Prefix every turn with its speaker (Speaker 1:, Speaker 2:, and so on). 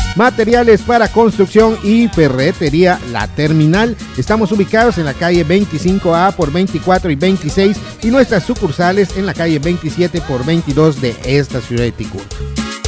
Speaker 1: Materiales para construcción y ferretería La Terminal. Estamos ubicados en la calle 25A por 24 y 26 y nuestras sucursales en la calle 27 por 22 de esta ciudad de Ticul.